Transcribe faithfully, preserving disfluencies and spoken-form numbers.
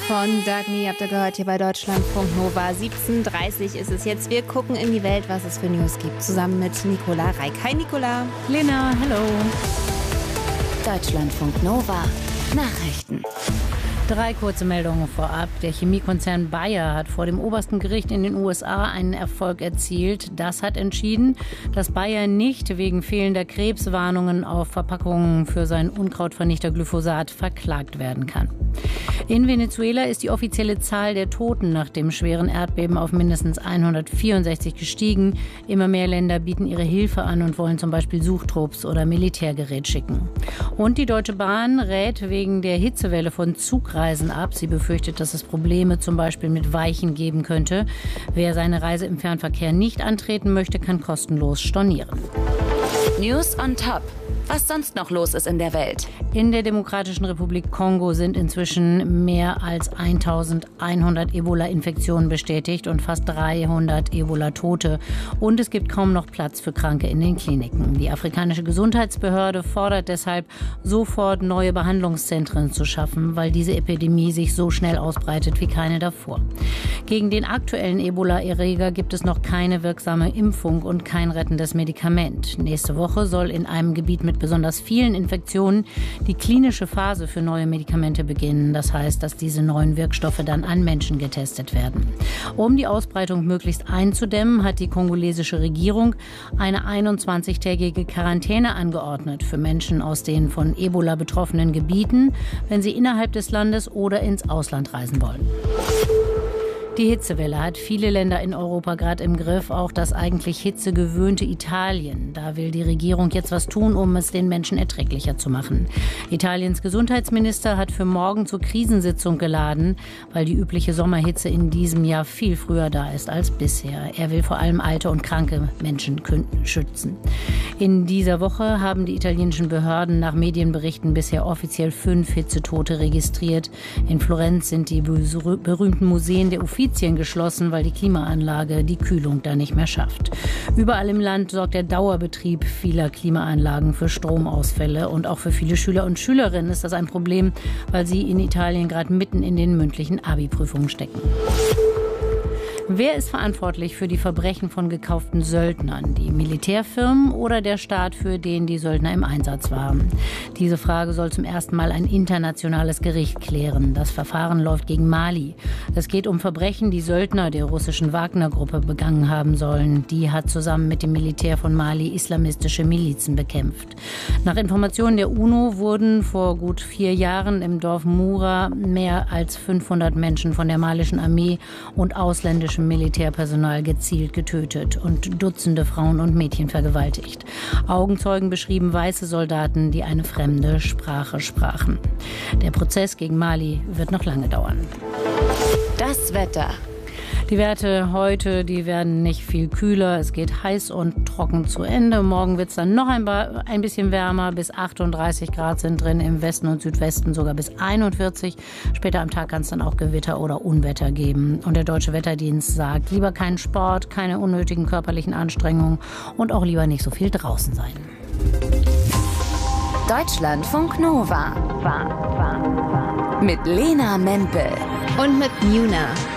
von Dagny habt ihr gehört hier bei Deutschlandfunk Nova. siebzehn Uhr dreißig ist es jetzt. Wir gucken in die Welt, was es für News gibt, zusammen mit Nicola Reik. Hi Nicola. Lena, hallo. Deutschlandfunk Nova Nachrichten. Drei kurze Meldungen vorab. Der Chemiekonzern Bayer hat vor dem obersten Gericht in den U S A einen Erfolg erzielt. Das hat entschieden, dass Bayer nicht wegen fehlender Krebswarnungen auf Verpackungen für seinen Unkrautvernichter Glyphosat verklagt werden kann. In Venezuela ist die offizielle Zahl der Toten nach dem schweren Erdbeben auf mindestens hundertvierundsechzig gestiegen. Immer mehr Länder bieten ihre Hilfe an und wollen zum Beispiel Suchtrupps oder Militärgerät schicken. Und die Deutsche Bahn rät wegen der Hitzewelle von Zugreisen ab. Sie befürchtet, dass es Probleme zum Beispiel mit Weichen geben könnte. Wer seine Reise im Fernverkehr nicht antreten möchte, kann kostenlos stornieren. News on Top. Was sonst noch los ist in der Welt? In der Demokratischen Republik Kongo sind inzwischen mehr als eintausendeinhundert Ebola-Infektionen bestätigt und fast dreihundert Ebola-Tote. Und es gibt kaum noch Platz für Kranke in den Kliniken. Die afrikanische Gesundheitsbehörde fordert deshalb, sofort neue Behandlungszentren zu schaffen, weil diese Epidemie sich so schnell ausbreitet wie keine davor. Gegen den aktuellen Ebola-Erreger gibt es noch keine wirksame Impfung und kein rettendes Medikament. Nächste Woche soll in einem Gebiet mit besonders vielen Infektionen die klinische Phase für neue Medikamente beginnen. Das heißt, dass diese neuen Wirkstoffe dann an Menschen getestet werden. Um die Ausbreitung möglichst einzudämmen, hat die kongolesische Regierung eine einundzwanzigtägige Quarantäne angeordnet für Menschen aus den von Ebola betroffenen Gebieten, wenn sie innerhalb des Landes oder ins Ausland reisen wollen. Die Hitzewelle hat viele Länder in Europa gerade im Griff, auch das eigentlich hitzegewöhnte Italien. Da will die Regierung jetzt was tun, um es den Menschen erträglicher zu machen. Italiens Gesundheitsminister hat für morgen zur Krisensitzung geladen, weil die übliche Sommerhitze in diesem Jahr viel früher da ist als bisher. Er will vor allem alte und kranke Menschen schützen. In dieser Woche haben die italienischen Behörden nach Medienberichten bisher offiziell fünf Hitzetote registriert. In Florenz sind die berühmten Museen der Uffizi geschlossen, weil die Klimaanlage die Kühlung da nicht mehr schafft. Überall im Land sorgt der Dauerbetrieb vieler Klimaanlagen für Stromausfälle und auch für viele Schüler und Schülerinnen ist das ein Problem, weil sie in Italien gerade mitten in den mündlichen Abi-Prüfungen stecken. Wer ist verantwortlich für die Verbrechen von gekauften Söldnern? Die Militärfirmen oder der Staat, für den die Söldner im Einsatz waren? Diese Frage soll zum ersten Mal ein internationales Gericht klären. Das Verfahren läuft gegen Mali. Es geht um Verbrechen, die Söldner der russischen Wagner-Gruppe begangen haben sollen. Die hat zusammen mit dem Militär von Mali islamistische Milizen bekämpft. Nach Informationen der UNO wurden vor gut vier Jahren im Dorf Mura mehr als fünfhundert Menschen von der malischen Armee und ausländischen Militärpersonal gezielt getötet und Dutzende Frauen und Mädchen vergewaltigt. Augenzeugen beschrieben weiße Soldaten, die eine fremde Sprache sprachen. Der Prozess gegen Mali wird noch lange dauern. Das Wetter. Die Werte heute, die werden nicht viel kühler. Es geht heiß und trocken zu Ende. Morgen wird es dann noch ein, ein bisschen wärmer. Bis achtunddreißig Grad sind drin, im Westen und Südwesten sogar bis einundvierzig. Später am Tag kann es dann auch Gewitter oder Unwetter geben. Und der Deutsche Wetterdienst sagt, lieber keinen Sport, keine unnötigen körperlichen Anstrengungen und auch lieber nicht so viel draußen sein. Deutschlandfunk Nova. Mit Lena Mempel. Und mit Muna.